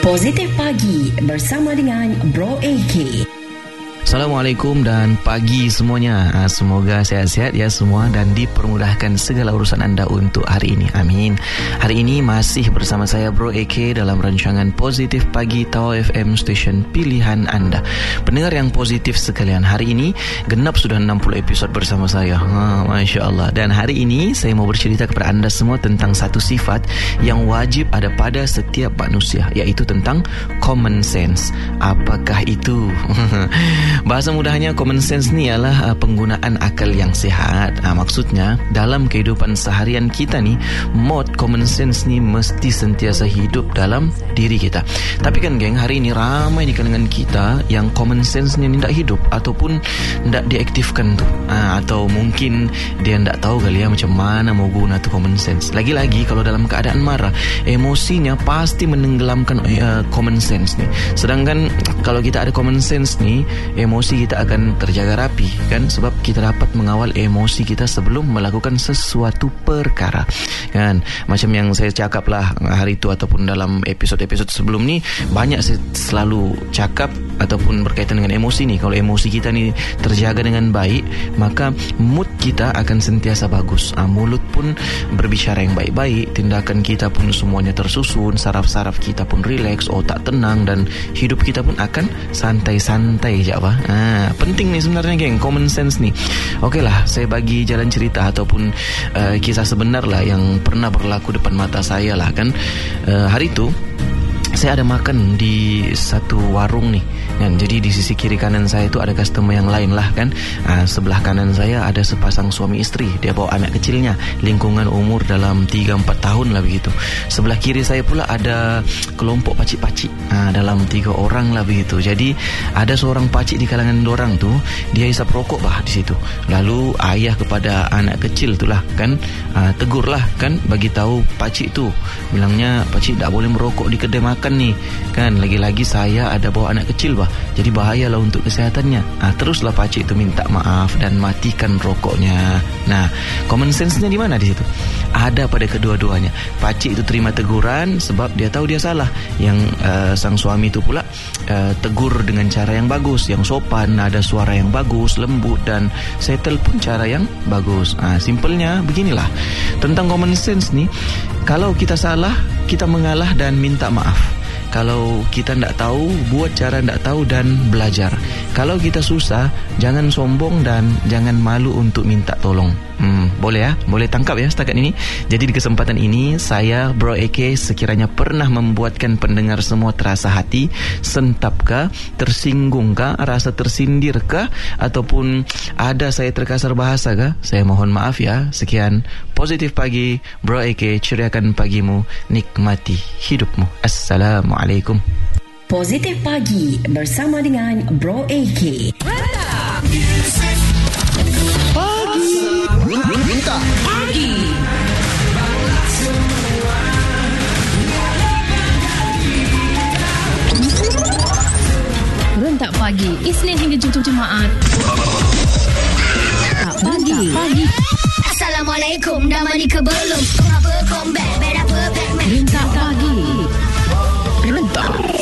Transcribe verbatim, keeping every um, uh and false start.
Positif Pagi bersama dengan Bro A K. Assalamualaikum dan pagi semuanya. Semoga sehat-sehat ya semua dan dipermudahkan segala urusan anda untuk hari ini. Amin. Hari ini masih bersama saya Bro A K dalam rancangan Positif Pagi Tau F M Station pilihan anda. Pendengar yang positif sekalian, hari ini genap sudah enam puluh episod bersama saya. Ha, Masya Allah. Dan hari ini saya mau bercerita kepada anda semua tentang satu sifat yang wajib ada pada setiap manusia, iaitu tentang common sense. Apakah itu? Bahasa mudahnya, common sense ni ialah uh, penggunaan akal yang sihat. uh, Maksudnya dalam kehidupan seharian kita ni, mod common sense ni mesti sentiasa hidup dalam diri kita. Tapi kan geng, hari ini ramai di kalangan kita yang common sense ni tidak hidup ataupun tidak diaktifkan tu. uh, Atau mungkin dia tidak tahu kali ya macam mana mau guna tu common sense. Lagi-lagi kalau dalam keadaan marah, emosinya pasti menenggelamkan uh, common sense ni. Sedangkan kalau kita ada common sense ni, emosi kita akan terjaga rapi kan, sebab kita dapat mengawal emosi kita sebelum melakukan sesuatu perkara kan. Macam yang saya cakap lah hari itu ataupun dalam episod-episod sebelum ni, banyak saya selalu cakap ataupun berkaitan dengan emosi ni. Kalau emosi kita ni terjaga dengan baik, maka mood kita akan sentiasa bagus. ha, Mulut pun berbicara yang baik-baik, tindakan kita pun semuanya tersusun, saraf-saraf kita pun rileks, otak tenang, dan hidup kita pun akan santai-santai je apa. Ha, penting ni sebenarnya geng, common sense ni. Okey lah, saya bagi jalan cerita ataupun uh, kisah sebenar lah yang pernah berlaku depan mata saya lah kan. uh, Hari tu saya ada makan di satu warung nih kan. Jadi di sisi kiri kanan saya itu ada customer yang lain lah kan. ha, Sebelah kanan saya ada sepasang suami isteri, dia bawa anak kecilnya, lingkungan umur dalam tiga empat tahun lah begitu. Sebelah kiri saya pula ada kelompok pacik-pacik, ha, dalam tiga orang lah begitu. Jadi ada seorang pacik di kalangan dorang tu, dia hisap rokok bah di situ. Lalu ayah kepada anak kecil tu lah kan, ha, tegur lah kan, bagi tahu pacik tu, bilangnya pacik tak boleh merokok di kedai makan ni kan. Lagi-lagi saya ada bawa anak kecil bah, jadi bahayalah untuk kesehatannya. ah, Teruslah pakcik itu minta maaf dan matikan rokoknya. Nah, common sense-nya di mana di situ? Ada pada kedua-duanya. Pakcik itu terima teguran sebab dia tahu dia salah. Yang uh, sang suami itu pula uh, tegur dengan cara yang bagus, yang sopan, ada suara yang bagus, lembut, dan settle pun cara yang bagus. ah, Simpelnya beginilah tentang common sense ni. Kalau kita salah, kita mengalah dan minta maaf. Kalau kita tidak tahu, buat cara tidak tahu dan belajar. Kalau kita susah, jangan sombong dan jangan malu untuk minta tolong. Hmm, boleh ya? Boleh tangkap ya setakat ini? Jadi di kesempatan ini, saya Bro A K sekiranya pernah membuatkan pendengar semua terasa hati sentapkah, tersinggung kah, rasa tersindir kah, ataupun ada saya terkasar bahasa kah? Saya mohon maaf ya. Sekian Positif Pagi Bro A K, ceriakan pagimu, nikmati hidupmu. Assalamualaikum. Positif Pagi bersama dengan Bro A K. Minta Pagi. Rentak Pagi, Isnin hingga Jumaat. Pagi. Pagi. Assalamualaikum, dah mandi ke belum? Kau apa, kau bad, bad apa, black man. Rentak Pagi. Rentak